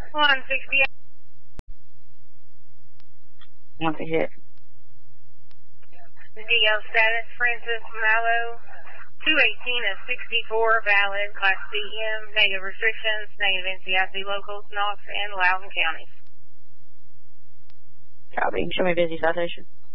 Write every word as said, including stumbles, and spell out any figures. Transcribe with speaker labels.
Speaker 1: one sixty.
Speaker 2: Once it hit.
Speaker 1: D L status, Francis Mallow, two eighteen of sixty-four, valid, Class C M, negative restrictions, negative N C I C locals, Knox and Loudoun counties.
Speaker 2: Copy. Show me busy citation.